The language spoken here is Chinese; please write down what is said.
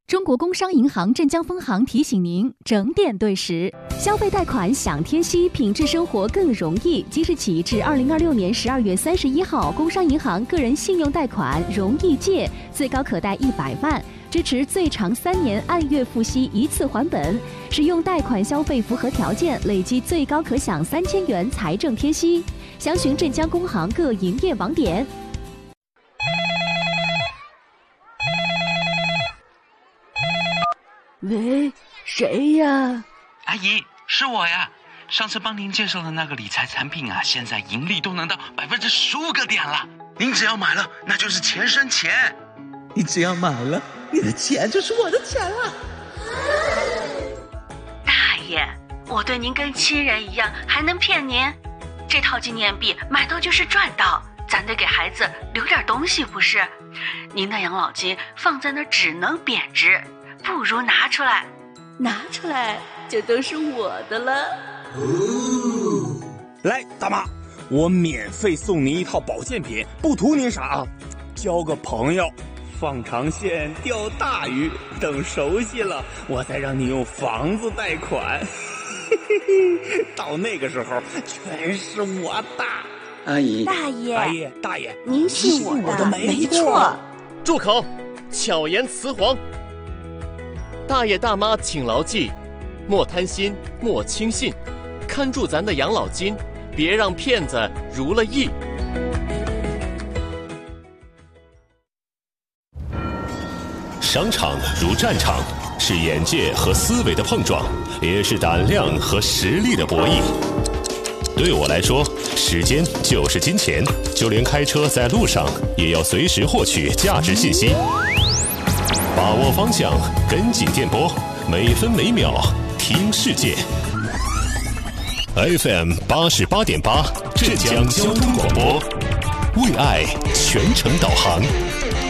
中国工商银行镇江分行提醒您整点对时，消费贷款享贴息，品质生活更容易。即日起至2026年12月31号，工商银行个人信用贷款容易借，最高可贷100万，支持最长3年按月付息一次还本。使用贷款消费符合条件，累计最高可享3000元财政贴息。详询镇江工行各营业网点。 喂，谁呀？ 阿姨，是我呀。上次帮您介绍的那个理财产品啊，现在盈利都能到15%个点了。您只要买了，那就是钱生钱。 你只要买了，你的钱就是我的钱了。 大爷，我对您跟亲人一样，还能骗您？这套纪念币买到就是赚到，咱得给孩子留点东西不是？您的养老金放在那儿只能贬值，不如拿出来，拿出来就都是我的了。 来，大妈，我免费送您一套保健品，不图您啥啊，交个朋友，放长线钓大鱼，等熟悉了，我再让你用房子贷款。到那个时候，全是我的。 阿姨， 大爷， 阿姨，大爷， 您信我的，没错。 住口！巧言辞黄。大爷大妈请牢记，莫贪心，莫轻信，看住咱的养老金，别让骗子如了意。 商场如战场，是眼界和思维的碰撞，也是胆量和实力的博弈。对我来说，时间就是金钱，就连开车在路上，也要随时获取价值信息。把握方向，跟紧电波，每分每秒听世界。FM 88.8，镇江交通广播，为爱全程导航。